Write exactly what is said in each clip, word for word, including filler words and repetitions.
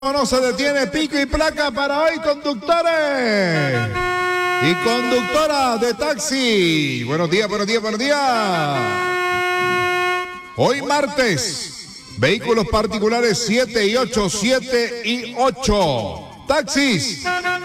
No se detiene, pico y placa para hoy, conductores y conductoras de taxi. Buenos días, buenos días, buenos días. Hoy martes, vehículos particulares siete y ocho, siete y ocho. Taxis.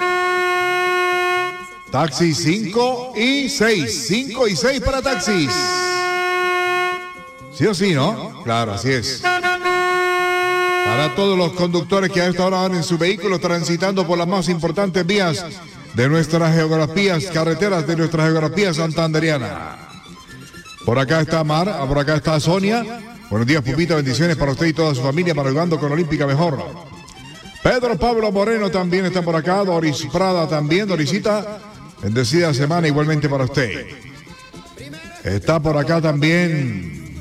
Taxis cinco y seis, cinco y seis para taxis. ¿Sí o sí, no? Claro, así es. Para todos los conductores que a esta hora van en su vehículo transitando por las más importantes vías de nuestras geografías, carreteras de nuestra geografía santanderiana. Por acá está Mar, por acá está Sonia. Buenos días, Pupita, bendiciones para usted y toda su familia, madrugando con Olímpica Mejor. Pedro Pablo Moreno también está por acá, Doris Prada también, Dorisita, bendecida semana igualmente para usted. Está por acá también,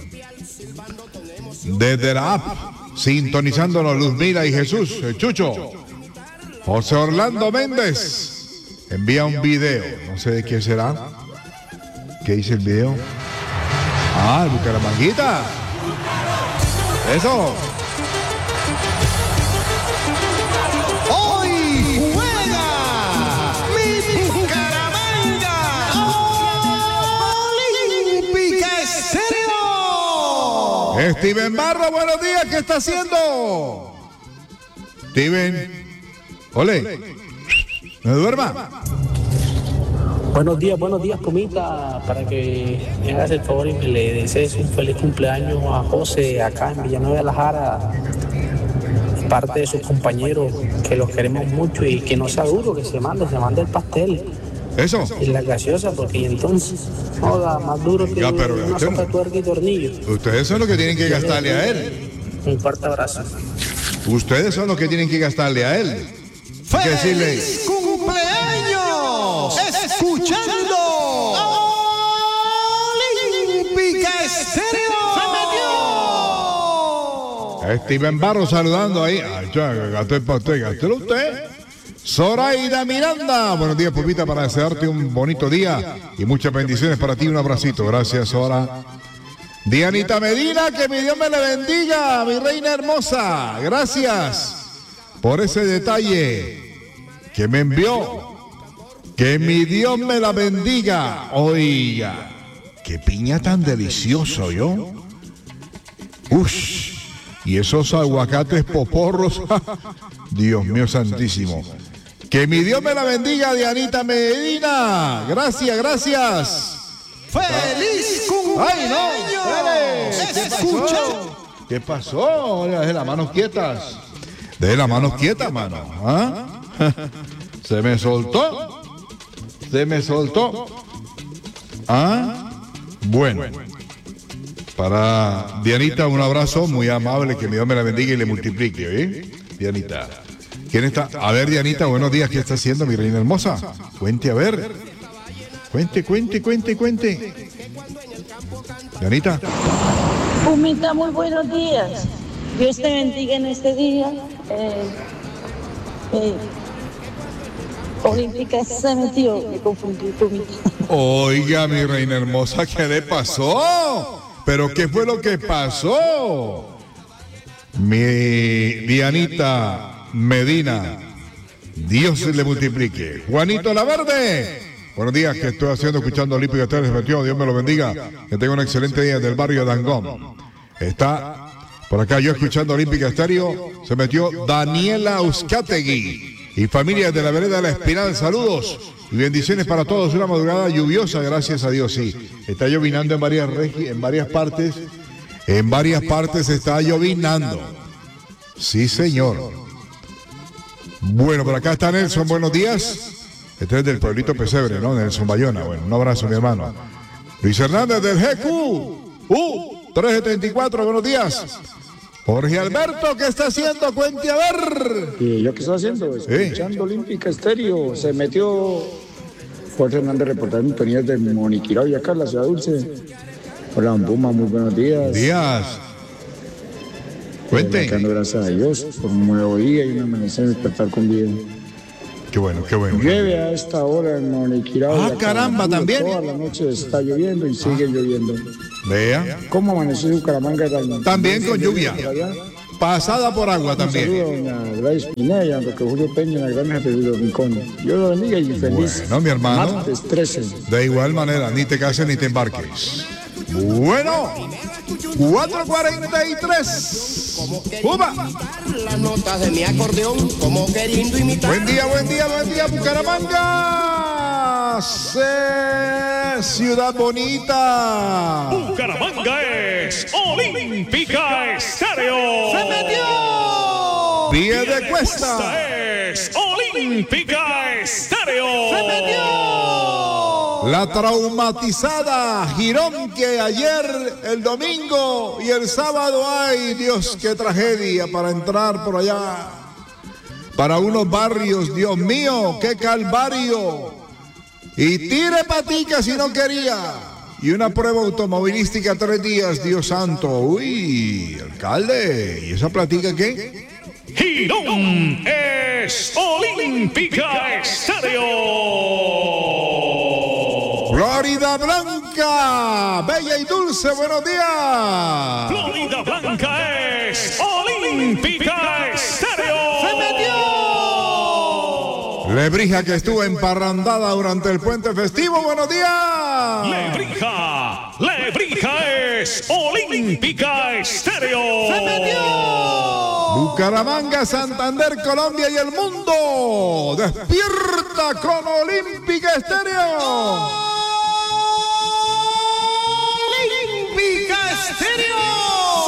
desde la app, sintonizándonos Luzmila y Jesús, el Chucho. José Orlando Méndez envía un video, no sé de qué será. ¿Qué dice el video? Ah, Bucaramanguita. Eso. Hoy juega mi Bucaramanga Olímpica Estéreo. Steven Barro, buenos días, ¿qué está haciendo? Steven, ole, no duerma. Buenos días, buenos días, Pumita, para que me hagas el favor y me le desees un feliz cumpleaños a José acá en Villanueva de la Jara, parte de sus compañeros, que los queremos mucho y que no sea duro, que se mande, se mande el pastel. Eso. Y la gaseosa, porque entonces, joda, más duro que Ya, pero una usted sopa no. de tuerca y tornillo. Ustedes son los que tienen que gastarle a él. Un fuerte abrazo. Ustedes son los que tienen que gastarle a él. Hay que decirle. ¡Feliz cumpleaños! Escuchando Olímpica Estéreo. Steven Barro saludando ahí. Ay, ya, gasté para usted, gástelo usted. Zoraida Miranda, buenos días, Pupita, para desearte un bonito día y muchas bendiciones para ti. Un abracito, gracias, Zora. Dianita Medina, que mi Dios me la bendiga, mi reina hermosa. Gracias por ese detalle que me envió. Que mi Dios me la bendiga. Oiga, qué piña tan delicioso, yo. Ush, y esos aguacates poporros. Dios mío santísimo. Que mi Dios me la bendiga, Dianita Medina. Gracias, gracias. ¡Feliz cumpleaños! ¡Ay, no! ¿Qué pasó? ¿Qué pasó? Deje las manos quietas. Deje las manos quietas, mano. ¿Ah? Se me soltó. Se me soltó. ¿Ah? Bueno. Para Dianita, un abrazo muy amable. Que mi Dios me la bendiga y le multiplique, ¿eh? Dianita. ¿Quién está? A ver, Dianita, buenos días. ¿Qué está haciendo, mi reina hermosa? Cuente, a ver. Cuente, cuente, cuente, cuente. Dianita. Pumita, muy buenos días. Dios te bendiga en este día. Eh, eh, Olímpica se metió, me confundí, Pumita. Oiga, mi reina hermosa, ¿qué le pasó? ¿Pero qué fue lo que pasó? Mi Dianita Medina, Dios le multiplique. Juanito Laverde, buenos días, ¿qué estoy haciendo? Escuchando Olímpica Estéreo, Dios me lo bendiga. Que tenga un excelente día del barrio de Dangón. Está por acá yo escuchando Olímpica Estéreo. Se metió Daniela Uzcategui y familia de la vereda La Espiral. Saludos y bendiciones para todos. Una madrugada lluviosa, gracias a Dios. Sí, está llovinando en varias regi- en varias partes. En varias partes está llovinando. Sí, señor. Bueno, por acá está Nelson, buenos días. Este es del pueblito Pesebre, ¿no? Nelson Bayona. Bueno, un abrazo, mi hermano. Luis Hernández del G Q. U trescientos setenta y cuatro, buenos días. Jorge Alberto, ¿qué está haciendo? Cuente a ver. ¿Y yo qué estoy haciendo? Escuchando Olímpica Estéreo. Se metió Jorge Hernández reportando sintonías de Moniquirao y acá, la ciudad dulce. Hola, Puma, muy buenos días. Días. Cuente. Dando gracias a Dios por un nuevo día y un amanecer despertar con vida. Qué bueno, qué bueno. Llueve a esta hora en Moniquirao. Ah, caramba, también. Toda la noche está lloviendo y sigue lloviendo. Vea. ¿Cómo amaneció Bucaramanga? También con lluvia. Por allá. pasada por agua Un también. saludo a doña Gladys Pineda, a Julio Peña, en la gran jefe de Rincón. Dios lo bendiga y feliz Bueno, mi hermano. martes trece. De igual manera, ni te cases ni te embarques. Bueno, cuatro cuarenta y tres. ¡Upa! Las notas de mi acordeón, como queriendo imitar. Buen día, buen día, buen día, Bucaramanga. Se- Ciudad bonita. Bucaramanga es Olímpica Estéreo. ¡Se metió! Pie de Esta cuesta. es Olímpica Estéreo. ¡Se metió! La traumatizada Girón, que ayer, el domingo y el sábado, ay Dios, qué tragedia para entrar por allá. Para unos barrios, Dios mío, qué calvario. Y tire patica si no quería. Y una prueba automovilística tres días, Dios santo. Uy, alcalde, ¿y esa platica qué? Girón es Olímpica Estéreo. Florida Blanca, bella y dulce, buenos días. Florida Blanca es Olímpica Estéreo. ¡Se metió! Lebrija, que estuvo emparrandada durante el puente festivo, buenos días. Lebrija, Lebrija es Olímpica Estéreo. ¡Se metió! Bucaramanga, Santander, Colombia y el mundo. Despierta con Olímpica Estéreo. ¡Olímpica Estéreo!